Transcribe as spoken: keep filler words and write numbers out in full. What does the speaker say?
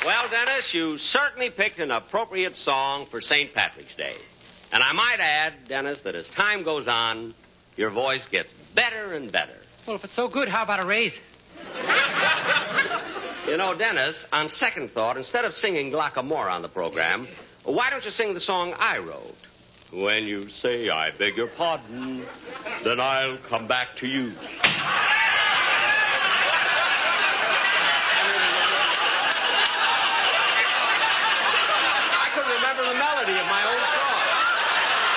Well, Dennis, you certainly picked an appropriate song for Saint Patrick's Day. And I might add, Dennis, that as time goes on, your voice gets better and better. Well, if it's so good, how about a raise? You know, Dennis, on second thought, instead of singing Glockamore on the program, why don't you sing the song I wrote? When you say I beg your pardon, then I'll come back to you.